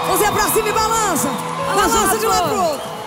Mãozinha pra cima e balança. Balança de um lado pro outro.